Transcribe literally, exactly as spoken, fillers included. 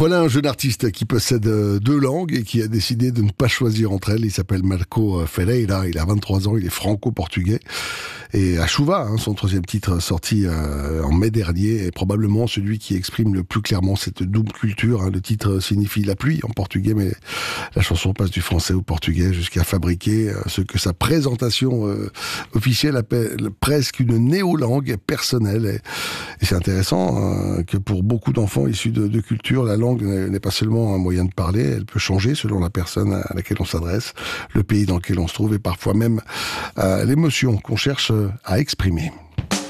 Voilà un jeune artiste qui possède deux langues et qui a décidé de ne pas choisir entre elles. Il s'appelle Marco Ferreira, il a vingt-trois ans, il est franco-portugais. Et à Chuva, hein, son troisième titre sorti euh, en mai dernier, est probablement celui qui exprime le plus clairement cette double culture. Hein. Le titre signifie la pluie en portugais, mais la chanson passe du français au portugais jusqu'à fabriquer euh, ce que sa présentation euh, officielle appelle presque une néolangue personnelle. Et, et c'est intéressant euh, que pour beaucoup d'enfants issus de, de cultures, la langue n'est pas seulement un moyen de parler, elle peut changer selon la personne à laquelle on s'adresse, le pays dans lequel on se trouve et parfois même euh, l'émotion qu'on cherche à exprimer.